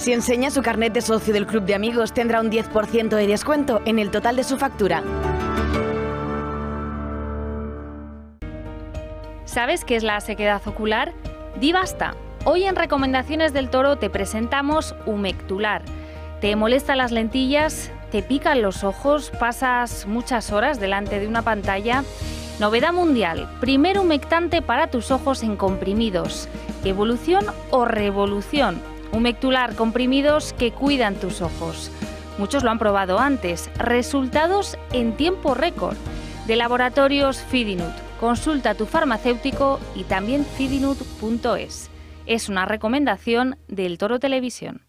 Si enseña su carnet de socio del Club de Amigos, tendrá un 10% de descuento en el total de su factura. ¿Sabes qué es la sequedad ocular? Di basta. Hoy en Recomendaciones del Toro te presentamos Humectular. ¿Te molestan las lentillas? ¿Te pican los ojos? ¿Pasas muchas horas delante de una pantalla? Novedad mundial, primer humectante para tus ojos en comprimidos. ¿Evolución o revolución? Humectular, comprimidos que cuidan tus ojos. Muchos lo han probado antes. Resultados en tiempo récord. De Laboratorios Fidinut. Consulta a tu farmacéutico y también fidinut.es. Es una recomendación del Toro Televisión.